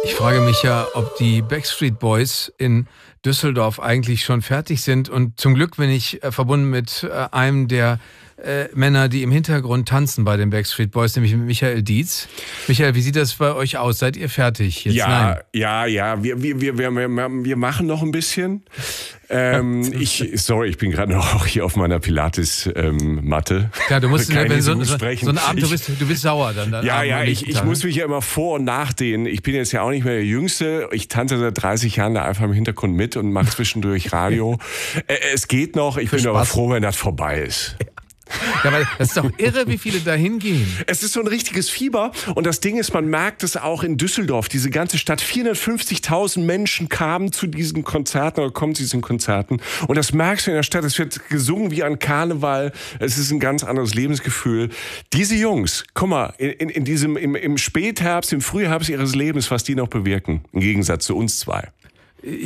Ich frage mich ja, ob die Backstreet Boys in Düsseldorf eigentlich schon fertig sind. Und zum Glück bin ich verbunden mit einem der Männer, die im Hintergrund tanzen bei den Backstreet Boys, nämlich mit Michael Dietz. Michael, wie sieht das bei euch aus? Seid ihr fertig jetzt? Ja, wir machen noch ein bisschen. Ich bin gerade noch auch hier auf meiner Pilates-Matte. Ja, du musst so ein Abend, du bist sauer dann. Ich muss mich ja immer vor- und nachdehnen. Ich bin jetzt ja auch nicht mehr der Jüngste. Ich tanze seit 30 Jahren da einfach im Hintergrund mit und mache zwischendurch Radio. Es geht noch, ich bin aber froh, wenn das vorbei ist. Ja, weil das ist doch irre, wie viele da hingehen. Es ist so ein richtiges Fieber und das Ding ist, man merkt es auch in Düsseldorf, diese ganze Stadt, 450.000 Menschen kamen zu diesen Konzerten oder kommen zu diesen Konzerten und das merkst du in der Stadt, es wird gesungen wie an Karneval, es ist ein ganz anderes Lebensgefühl. Diese Jungs, guck mal, im Spätherbst, im Frühherbst ihres Lebens, was die noch bewirken, im Gegensatz zu uns zwei.